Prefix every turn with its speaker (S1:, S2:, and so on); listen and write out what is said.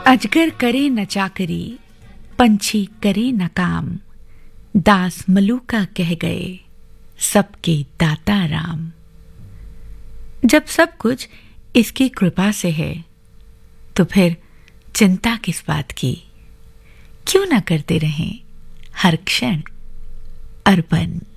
S1: अजगर करे न चाकरी, पंछी करे न काम, दास मलूका कह गए, सबके दाता राम। जब सब कुछ इसकी कृपा से है, तो फिर चिंता किस बात की? क्यों न करते रहें हर क्षण अर्पण।